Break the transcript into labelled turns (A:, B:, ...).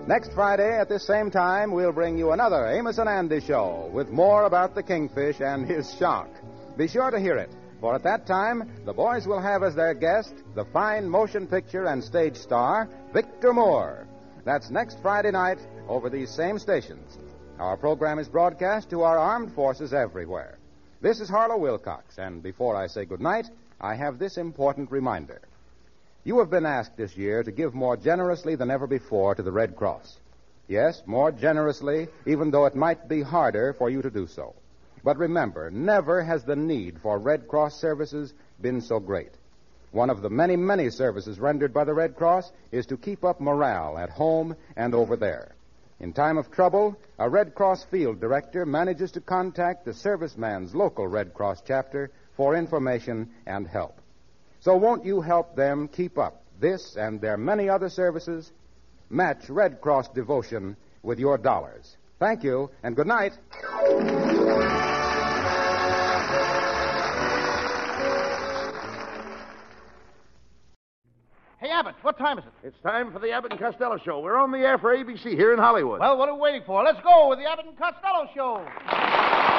A: Next Friday at this same time, we'll bring you another Amos and Andy show with more about the kingfish and his shock. Be sure to hear it, for at that time, the boys will have as their guest the fine motion picture and stage star, Victor Moore. That's next Friday night over these same stations. Our program is broadcast to our armed forces everywhere. This is Harlow Wilcox, and before I say goodnight, I have this important reminder. You have been asked this year to give more generously than ever before to the Red Cross. Yes, more generously, even though it might be harder for you to do so. But remember, never has the need for Red Cross services been so great. One of the many, many services rendered by the Red Cross is to keep up morale at home and over there. In time of trouble, a Red Cross field director manages to contact the serviceman's local Red Cross chapter for information and help. So won't you help them keep up this and their many other services? Match Red Cross devotion with your dollars. Thank you, and good night.
B: Hey, Abbott, what time is it?
C: It's time for the Abbott and Costello Show. We're on the air for ABC here in Hollywood.
B: Well, what are we waiting for? Let's go with the Abbott and Costello Show.